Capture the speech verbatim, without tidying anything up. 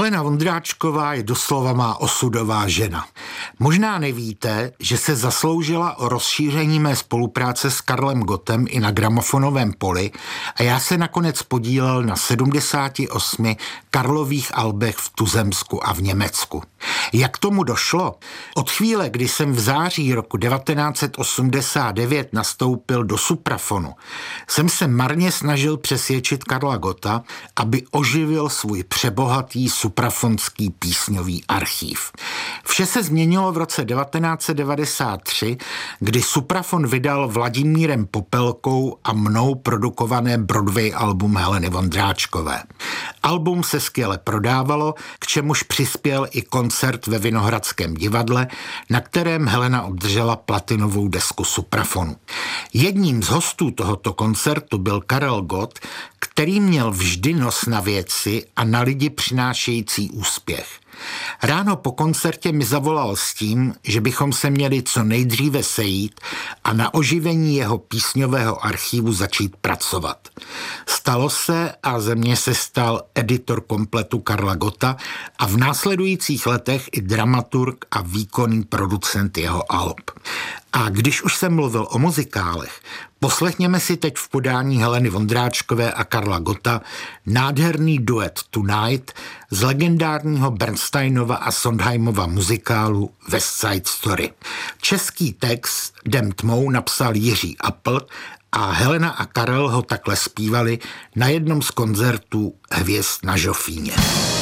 Helena Vondráčková je doslova má osudová žena. Možná nevíte, že se zasloužila o rozšíření mé spolupráce s Karlem Gottem i na gramofonovém poli a já se nakonec podílel na sedmdesáti osmi Karlových albech v tuzemsku a v Německu. Jak tomu došlo? Od chvíle, kdy jsem v září roku devatenáct set osmdesát devět nastoupil do Suprafonu, jsem se marně snažil přesvědčit Karla Gotta, aby oživil svůj přebohatý suprafonský písňový archív. Vše se změnilo v roce devatenáct set devadesát tři, kdy Suprafon vydal Vladimírem Popelkou a mnou produkované Broadway album Heleny Vondráčkové. Album se skvěle prodávalo, k čemuž přispěl i koncert ve Vinohradském divadle, na kterém Helena obdržela platinovou desku Suprafonu. Jedním z hostů tohoto koncertu byl Karel Gott, který měl vždy nos na věci a na lidi přinášející úspěch. Ráno po koncertě mi zavolal s tím, že bychom se měli co nejdříve sejít a na oživení jeho písňového archívu začít pracovat. Stalo se a ze mě se stal editor kompletu Karla Gotta a v následujících letech i dramaturg a výkonný producent jeho alb. A když už jsem mluvil o muzikálech, poslechněme si teď v podání Heleny Vondráčkové a Karla Gotta nádherný duet Tonight z legendárního Bernsteinova a Sondheimova muzikálu West Side Story. Český text Jdem tmou napsal Jiří Apl a Helena a Karel ho takhle zpívali na jednom z koncertů Hvězd na Žofíně.